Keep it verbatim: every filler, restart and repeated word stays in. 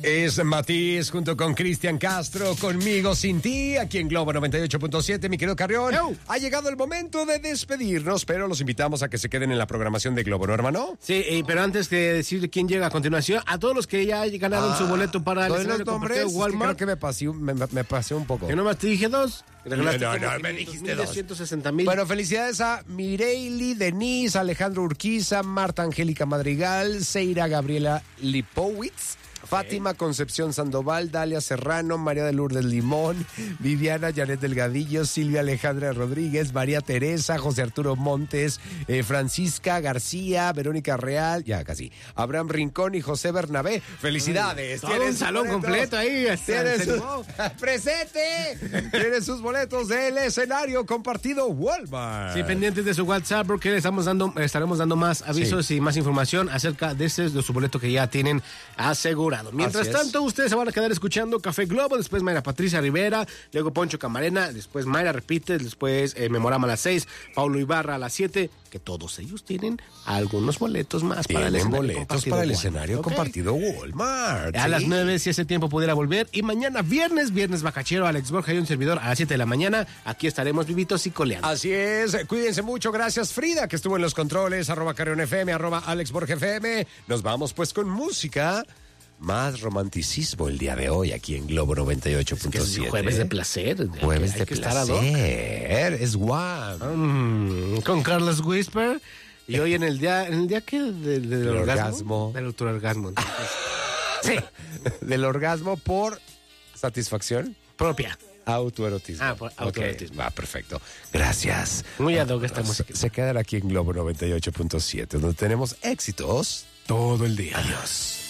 Es Matiz junto con Cristian Castro, conmigo sin ti, aquí en Globo noventa y ocho punto siete, mi querido Carrión. Yo. Ha llegado el momento de despedirnos, pero los invitamos a que se queden en la programación de Globo, ¿no, hermano? Sí, eh, pero antes de decir quién llega a continuación, a todos los que ya ganaron Ah, su boleto para el ¿doy escenario los nombres? compartido Es que Walmart. creo que me pasé, un- me, me pasé un poco. Yo nomás te dije dos. No, no, no, me dijiste dos. ciento sesenta mil. Bueno, felicidades a Mireili, Denise, Alejandro Urquiza, Marta Angélica Madrigal, Seira Gabriela Lipowitz, Fátima Concepción Sandoval, Dalia Serrano, María de Lourdes Limón, Viviana Janet Delgadillo, Silvia Alejandra Rodríguez, María Teresa, José Arturo Montes, eh, Francisca García, Verónica Real, ya casi, Abraham Rincón y José Bernabé. ¡Felicidades! Todo un Tienen salón boletos. completo ahí. hasta Tiene se sus... animó. ¡Presente! Tiene sus boletos del escenario compartido Walmart. Sí, pendientes de su WhatsApp porque le estamos dando, estaremos dando más avisos y más información acerca de, ese, de su boleto que ya tienen asegurado. Mientras Así es. tanto, ustedes se van a quedar escuchando Café Globo, después Mayra Patricia Rivera, luego Poncho Camarena, después Mayra repite, después eh, Memorama a las seis, Paulo Ibarra a las siete, que todos ellos tienen algunos boletos más para el Tienen escenario boletos compartido para el Walmart, escenario ¿ok? compartido Walmart. A sí. las nueve, si ese tiempo pudiera volver. Y mañana, viernes, viernes bacachero, Alex Borja y un servidor a las siete de la mañana. Aquí estaremos vivitos y coleando. Así es, cuídense mucho, gracias Frida que estuvo en los controles, arroba Carrión F M, arroba Alex Borja F M. Nos vamos pues con música, más romanticismo el día de hoy aquí en Globo noventa y ocho punto siete. Jueves de placer. Jueves Hay de que estar ad hoc. placer, es guau. Mm, con Carlos Whisper. Y hoy en el día, ¿en el día qué? De- de- del Del orgasmo. orgasmo. Del autoorgasmo. entonces. Sí, Del orgasmo por satisfacción, propia. autoerotismo. Ah, por autoerotismo. Ok, va, perfecto. Gracias. Muy ad hoc esta Se, música. se quedan aquí en Globo noventa y ocho punto siete, donde tenemos éxitos todo el día. Adiós.